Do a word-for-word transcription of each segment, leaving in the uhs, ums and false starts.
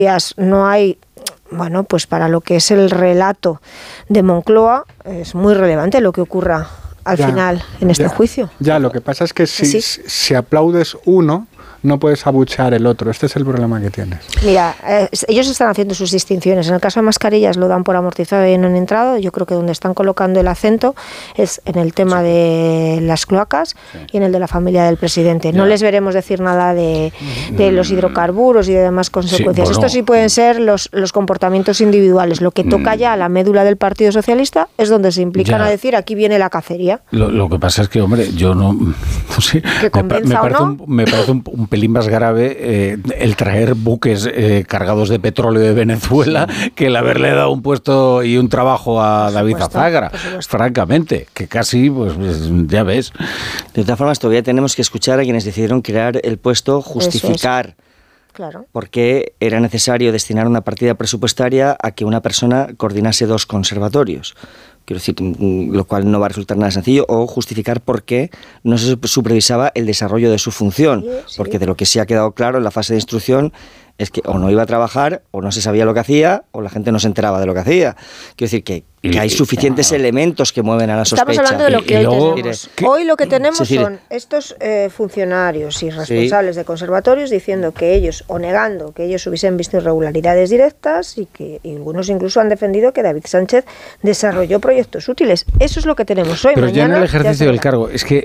no hay, bueno, pues para lo que es el relato de Moncloa es muy relevante lo que ocurra al ya, final en este ya, juicio. Ya, lo que pasa es que si, ¿Sí? si aplaudes uno, no puedes abuchear el otro. Este es el problema que tienes. Mira, eh, ellos están haciendo sus distinciones. En el caso de mascarillas lo dan por amortizado y no han entrado. Yo creo que donde están colocando el acento es en el tema sí. de las cloacas sí. y en el de la familia del presidente. Ya. No les veremos decir nada de, de los hidrocarburos y de demás consecuencias. Sí, bueno, estos sí pueden ser los, los comportamientos individuales. Lo que toca ya a la médula del Partido Socialista es donde se implican ya. a decir aquí viene la cacería. Lo, lo que pasa es que, hombre, yo no... no sé, que convenza me, me parece o no. un, me parece un, un pelín más grave eh, el traer buques eh, cargados de petróleo de Venezuela sí. que el haberle dado un puesto y un trabajo a por David supuesto, Azagra, francamente, que casi, pues, pues ya ves. De todas formas, todavía tenemos que escuchar a quienes decidieron crear el puesto, justificar claro. por qué era necesario destinar una partida presupuestaria a que una persona coordinase dos conservatorios. Quiero decir, lo cual no va a resultar nada sencillo, o justificar por qué no se supervisaba el desarrollo de su función, sí, sí. porque de lo que sí ha quedado claro en la fase de instrucción es que o no iba a trabajar, o no se sabía lo que hacía, o la gente no se enteraba de lo que hacía. Quiero decir que, que hay suficientes elementos que mueven a la sospecha. Estamos hablando de lo que y, y hoy luego, tenemos. ¿qué? Hoy lo que tenemos sí, sí. son estos eh, funcionarios y responsables sí. de conservatorios diciendo que ellos, o negando que ellos hubiesen visto irregularidades directas, y que y algunos incluso han defendido que David Sánchez desarrolló proyectos útiles. Eso es lo que tenemos hoy. Pero Mañana, ya en el ejercicio del cargo, es que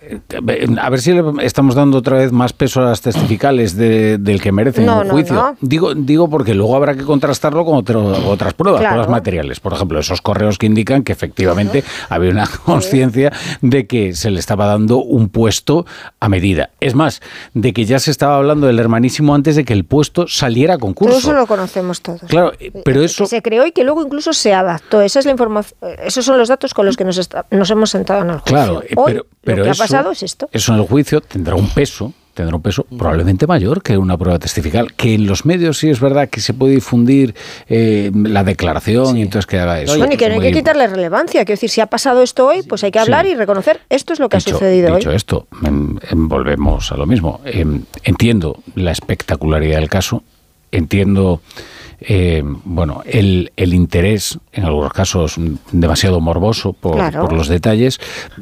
el, a ver si le estamos dando otra vez más peso a las testificales de, del que merecen no, un no, juicio. No. Digo, digo porque luego habrá que contrastarlo con otro, otras pruebas, claro. pruebas materiales. Por ejemplo, esos correos que indican que efectivamente uh-huh. había una conciencia sí. de que se le estaba dando un puesto a medida. Es más, de que ya se estaba hablando del hermanísimo antes de que el puesto saliera a concurso. Todo eso lo conocemos todos. Claro, pero eso... Que se creó y que luego incluso se adaptó. Esa es la información. Esos son los datos con los que nos, está, nos hemos sentado en el juicio. Claro, Hoy, pero, pero lo que eso, ha pasado es esto. Eso en el juicio tendrá un peso. tendrá un peso probablemente mayor que una prueba testifical, que en los medios sí es verdad que se puede difundir eh, la declaración sí. y entonces que haga eso. Bueno, y que no hay que quitarle relevancia, quiero decir, si ha pasado esto hoy, pues hay que hablar sí. y reconocer esto es lo que dicho, ha sucedido dicho hoy. Dicho esto, em, em, volvemos a lo mismo. Em, entiendo la espectacularidad del caso, entiendo... Eh, bueno, el, el interés, en algunos casos demasiado morboso por, claro. por los detalles,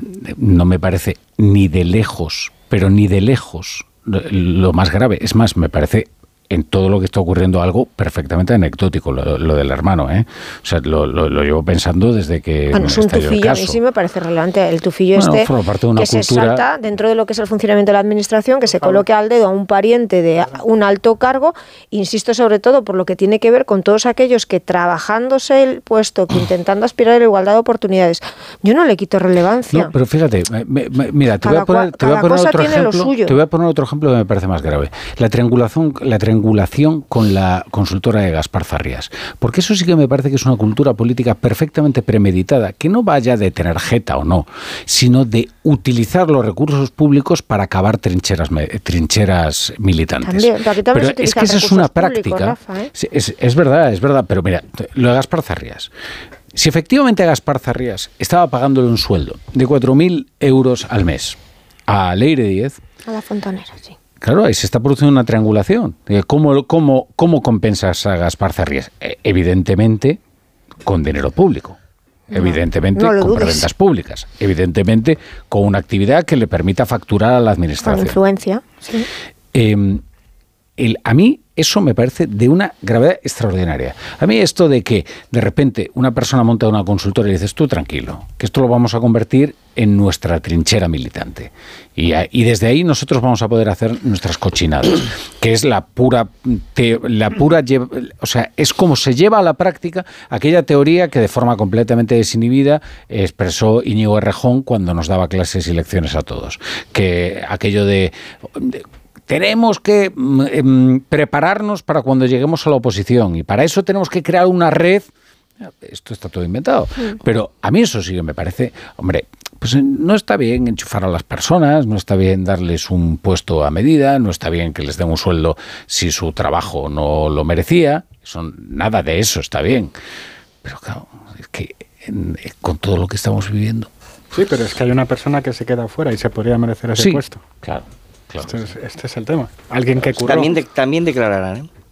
no me parece ni de lejos, pero ni de lejos lo más grave. Es más, me parece en todo lo que está ocurriendo algo perfectamente anecdótico, lo, lo del hermano, ¿eh? O sea, lo, lo, lo llevo pensando desde que bueno, es un tufillo, a mí sí me parece relevante el tufillo bueno, este parte de una que cultura... se salta dentro de lo que es el funcionamiento de la administración, que se coloque al dedo a un pariente de un alto cargo, insisto sobre todo por lo que tiene que ver con todos aquellos que trabajándose el puesto, que intentando aspirar a la igualdad de oportunidades, yo no le quito relevancia. No, pero fíjate, me, me, mira, te voy a poner, te voy a poner otro ejemplo, te voy a poner otro ejemplo que me parece más grave. La triangulación, la triangulación con la consultora de Gaspar Zarrías. Porque eso sí que me parece que es una cultura política perfectamente premeditada, que no vaya de tener jeta o no, sino de utilizar los recursos públicos para cavar trincheras, trincheras militantes. También, pero, también pero es que esa es una práctica. Públicos, Rafa, ¿eh? es, es verdad, es verdad, pero mira, lo de Gaspar Zarrías. Si efectivamente a Gaspar Zarrías estaba pagándole un sueldo de cuatro mil euros al mes a Leire Díez... A la Fontanera, sí. Claro, ahí se está produciendo una triangulación. ¿Cómo, cómo, cómo compensas a Gaspar Zarrías? Evidentemente, con dinero público. Evidentemente, no, no con rentas públicas. Evidentemente, con una actividad que le permita facturar a la administración. Con influencia, sí. Eh, el, a mí eso me parece de una gravedad extraordinaria. A mí esto de que de repente una persona monta una consultora y dices, tú tranquilo, que esto lo vamos a convertir en nuestra trinchera militante. Y, y desde ahí nosotros vamos a poder hacer nuestras cochinadas, que es la pura, te, la pura, o sea, es como se lleva a la práctica aquella teoría que de forma completamente desinhibida expresó Íñigo Errejón cuando nos daba clases y lecciones a todos. Que aquello de... de tenemos que eh, prepararnos para cuando lleguemos a la oposición y para eso tenemos que crear una red. Esto está todo inventado. Sí. Pero a mí eso sí que me parece, hombre, pues no está bien enchufar a las personas, no está bien darles un puesto a medida, no está bien que les den un sueldo si su trabajo no lo merecía. Eso, nada de eso está bien. Pero claro, es que en, con todo lo que estamos viviendo... Sí, pero es que hay una persona que se queda fuera y se podría merecer ese sí, puesto. Claro. Claro. Este, es, este es el tema. Alguien que curró. También, de, también declararán, ¿eh?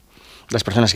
las personas